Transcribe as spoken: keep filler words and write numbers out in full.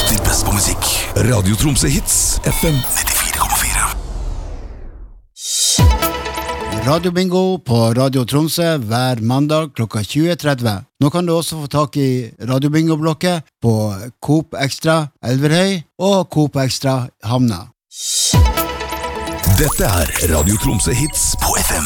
Alltid best på musikk. Radio Tromsø Hits, F M nittifire komma fire. Radio Bingo på Radio Tromsø hver mandag klokka tjue tretti. Nå kan du også få tak i Radio Bingo-blokket på Coop Extra Elverhøy og Coop Extra Havna. Dette er Radio Tromsø Hits på F M